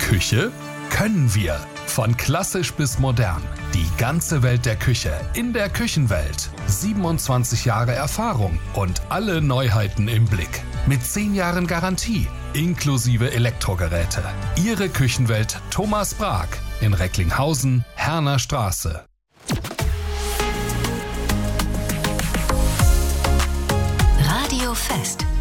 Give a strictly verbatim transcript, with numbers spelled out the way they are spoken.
Küche können wir. Von klassisch bis modern. Die ganze Welt der Küche in der Küchenwelt. siebenundzwanzig Jahre Erfahrung und alle Neuheiten im Blick. Mit zehn Jahren Garantie, inklusive Elektrogeräte. Ihre Küchenwelt Thomas Brag in Recklinghausen, Herner Straße. Radio Fest.